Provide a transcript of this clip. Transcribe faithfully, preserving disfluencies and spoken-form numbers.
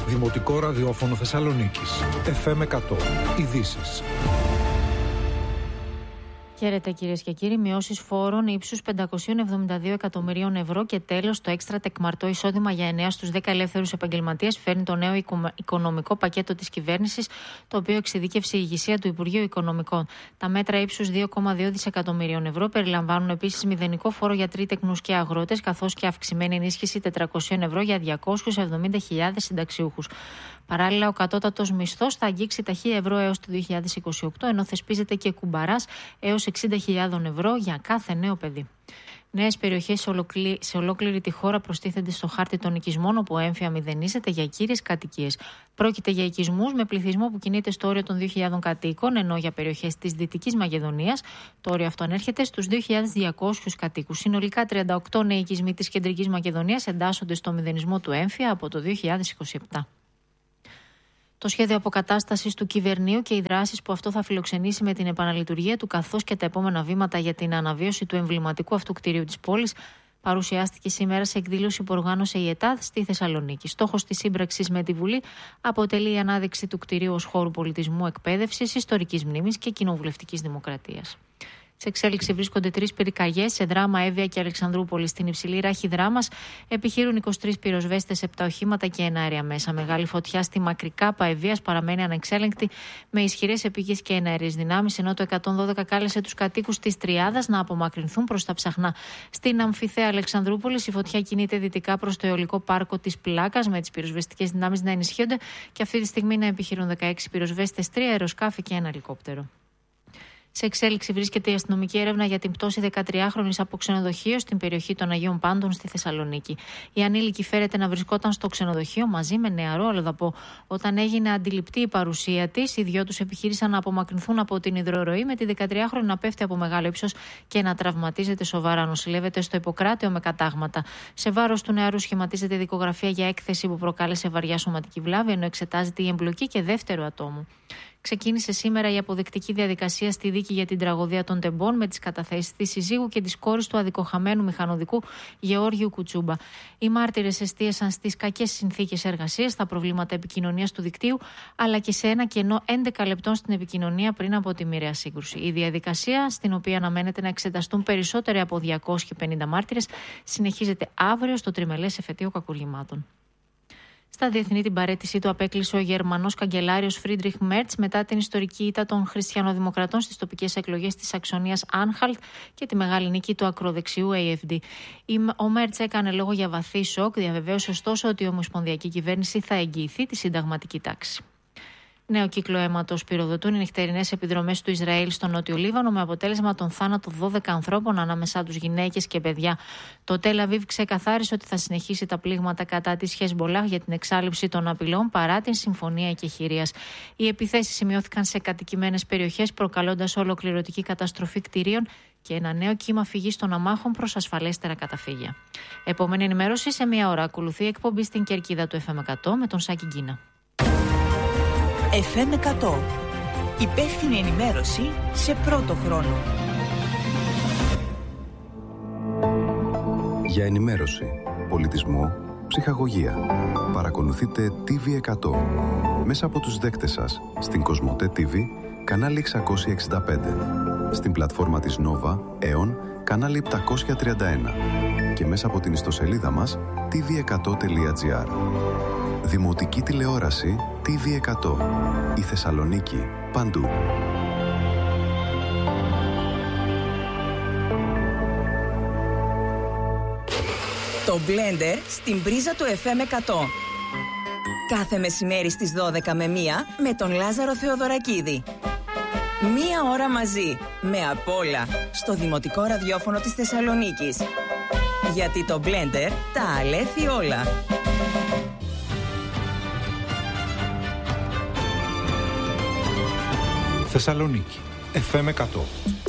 Δημοτικό ραδιόφωνο Θεσσαλονίκης. εφ εμ εκατό. Ειδήσεις. Χαίρετε κυρίες και κύριοι. Μειώσεις φόρων ύψους πεντακόσια εβδομήντα δύο εκατομμυρίων ευρώ και τέλος το έξτρα τεκμαρτό εισόδημα για εννέα στους δέκα ελεύθερους επαγγελματίες φέρνει το νέο οικονομικό πακέτο της κυβέρνησης, το οποίο εξειδίκευσε η ηγεσία του Υπουργείου Οικονομικών. Τα μέτρα ύψους δύο κόμμα δύο δισεκατομμυρίων ευρώ περιλαμβάνουν επίσης μηδενικό φόρο για τρίτεκνους και αγρότες, καθώς και αυξημένη ενίσχυση τετρακόσια ευρώ για διακόσιες εβδομήντα χιλιάδες συνταξιούχους. Παράλληλα, ο κατώτατος μισθός θα αγγίξει τα χίλια ευρώ έως το δύο χιλιάδες είκοσι οκτώ, ενώ θεσπίζεται και κουμπαράς έως εξήντα χιλιάδες ευρώ για κάθε νέο παιδί. Νέες περιοχές σε, ολοκλή... σε ολόκληρη τη χώρα προστίθενται στο χάρτη των οικισμών, όπου έμφυα μηδενίζεται για κύριες κατοικίες. Πρόκειται για οικισμούς με πληθυσμό που κινείται στο όριο των δύο χιλιάδες κατοίκων, ενώ για περιοχές της Δυτικής Μακεδονίας το όριο αυτό ανέρχεται στους δύο χιλιάδες διακόσιους κατοίκους. Συνολικά, τριάντα οκτώ νέοι οικισμοί της Κεντρικής Μακεδονίας εντάσσονται στο μηδενισμό του έμφυα από το δύο χιλιάδες είκοσι επτά. Το σχέδιο αποκατάστασης του κυβερνείου και οι δράσεις που αυτό θα φιλοξενήσει με την επαναλειτουργία του, καθώς και τα επόμενα βήματα για την αναβίωση του εμβληματικού αυτού κτηρίου της πόλης, παρουσιάστηκε σήμερα σε εκδήλωση που οργάνωσε η ΕΤΑΔ στη Θεσσαλονίκη. Στόχος της σύμπραξης με τη Βουλή αποτελεί η ανάδειξη του κτηρίου ως χώρου πολιτισμού, εκπαίδευσης, ιστορικής μνήμης και κοινοβουλευτικής δημοκρατίας. Σε εξέλιξη βρίσκονται τρεις πυρκαγιές σε Δράμα, Εύβοια και Αλεξανδρούπολη. Στην υψηλή ράχη Δράμας επιχείρουν είκοσι τρεις πυροσβέστες, επτά οχήματα και ένα αέρια μέσα. Μεγάλη φωτιά στη Μακρικάπα Εββίας παραμένει ανεξέλεγκτη με ισχυρές επίγειες και εναέριες δυνάμεις, ενώ το εκατόν δώδεκα κάλεσε τους κατοίκους της Τριάδας να απομακρυνθούν προς τα Ψαχνά. Στην Αμφιθέα Αλεξανδρούπολης η φωτιά κινείται δυτικά προς το αιωλικό πάρκο της Πλάκας, με τις πυροσβεστικές δυνάμεις να ενισχύονται και αυτή τη στιγμή να επιχειρούν δεκαέξι πυροσβέστες, τρία αεροσκάφη και ένα ελικόπτερο. Σε εξέλιξη βρίσκεται η αστυνομική έρευνα για την πτώση δεκατριάχρονης από ξενοδοχείο στην περιοχή των Αγίων Πάντων στη Θεσσαλονίκη. Η ανήλικη φέρεται να βρισκόταν στο ξενοδοχείο μαζί με νεαρό αλλοδαπό. Όταν έγινε αντιληπτή η παρουσία της, οι δυο τους επιχείρησαν να απομακρυνθούν από την υδροροή, με τη δεκατριάχρονη να πέφτει από μεγάλο ύψος και να τραυματίζεται σοβαρά. Νοσηλεύεται στο υποκράτειο με κατάγματα. Σε βάρος του νεαρού σχηματίζεται δικογραφία για έκθεση που προκάλεσε βαριά σωματική βλάβη, ενώ εξετάζεται η εμπλοκή και δεύτερου ατόμου. Ξεκίνησε σήμερα η αποδεικτική διαδικασία στη δίκη για την τραγωδία των Τεμπών, με τις καταθέσεις της συζύγου και της κόρης του αδικοχαμένου μηχανοδικού Γεώργιου Κουτσούμπα. Οι μάρτυρες εστίασαν στις κακές συνθήκες εργασίας, στα προβλήματα επικοινωνίας του δικτύου, αλλά και σε ένα κενό έντεκα λεπτών στην επικοινωνία πριν από τη μοιραία σύγκρουση. Η διαδικασία, στην οποία αναμένεται να εξεταστούν περισσότεροι από διακόσιοι πενήντα μάρτυρες, συνεχίζεται αύριο στο τριμελές εφετείο κακουργημάτων. Στα διεθνή, την παραίτησή του απέκλεισε ο Γερμανός καγκελάριος Φρίντριχ Μέρτς μετά την ιστορική ήττα των χριστιανοδημοκρατών στις τοπικές εκλογές της Σαξονίας Άνχαλτ και τη μεγάλη νίκη του ακροδεξιού έι εφ ντι. Ο Μέρτς έκανε λόγο για βαθύ σοκ, διαβεβαίωσε ωστόσο ότι η ομοσπονδιακή κυβέρνηση θα εγγυηθεί τη συνταγματική τάξη. Νέο κύκλο αίματος πυροδοτούν οι νυχτερινές επιδρομές του Ισραήλ στο Νότιο Λίβανο, με αποτέλεσμα τον θάνατο δώδεκα ανθρώπων, ανάμεσά τους γυναίκες και παιδιά. Το Τελ Αβίβ ξεκαθάρισε ότι θα συνεχίσει τα πλήγματα κατά της Χεσμολάχ για την εξάλειψη των απειλών παρά την συμφωνία εκεχηρίας. Οι επιθέσεις σημειώθηκαν σε κατοικημένες περιοχές, προκαλώντας ολοκληρωτική καταστροφή κτηρίων και ένα νέο κύμα φυγής των αμάχων προς ασφαλέστερα καταφύγια. Επόμενη ενημέρωση σε μία ώρα. Ακολουθεί η εκπομπή στην κερκίδα του εφ εμ εκατό με τον Σάκη Γκίνα. εφ εμ εκατό. Υπεύθυνη ενημέρωση σε πρώτο χρόνο. Για ενημέρωση, πολιτισμό, ψυχαγωγία. Παρακολουθείτε τι βι εκατό μέσα από τους δέκτες σας στην Κοσμοτέ τι βι, κανάλι εξακόσια εξήντα πέντε, στην πλατφόρμα της Nova, Aeon, κανάλι επτακόσια τριάντα ένα και μέσα από την ιστοσελίδα μας τι βι εκατό τελεία τζι άρ. Δημοτική τηλεόραση τι βι εκατό. Η Θεσσαλονίκη παντού. Το Blender στην πρίζα του εφ εμ εκατό. Κάθε μεσημέρι στις δώδεκα με μία με τον Λάζαρο Θεοδωρακίδη. Μία ώρα μαζί, με απ' όλα, στο Δημοτικό Ραδιόφωνο της Θεσσαλονίκης. Γιατί το Blender τα αλέθει όλα. Θεσσαλονίκη, εφ εμ εκατό.